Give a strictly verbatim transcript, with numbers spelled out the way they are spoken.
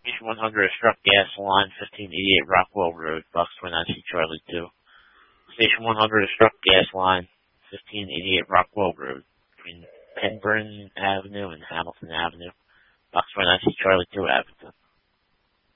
Station one hundred struck gas line fifteen eighty-eight Rockwell Road, Box twenty-nine C Charlie two. Station one hundred struck gas line fifteen eighty-eight Rockwell Road between Penburn Avenue and Hamilton Avenue, Box twenty-nine C Charlie two Avenue.